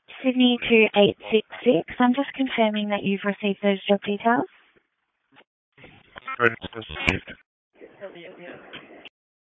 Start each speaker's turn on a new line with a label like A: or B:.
A: Sydney 2866. I'm just confirming that you've received those job details.
B: Received.